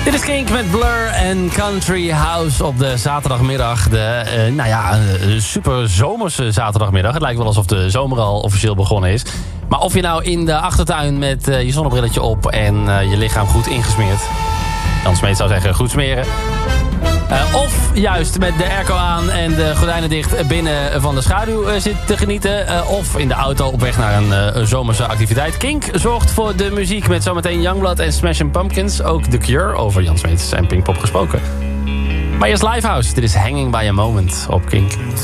Dit is Kink met Blur en Country House op de zaterdagmiddag. De super zomerse zaterdagmiddag. Het lijkt wel alsof de zomer al officieel begonnen is. Maar of je nou in de achtertuin met je zonnebrilletje op en je lichaam goed ingesmeerd. Jan Smeet zou zeggen goed smeren. Of juist met de airco aan en de gordijnen dicht binnen van de schaduw zit te genieten. Of in de auto op weg naar een zomerse activiteit. Kink zorgt voor de muziek met zometeen Youngblood en Smashing Pumpkins. Ook The Cure, over Jan Smeets en Pinkpop gesproken. Maar eerst Lifehouse. Dit is Hanging by a Moment op Kink.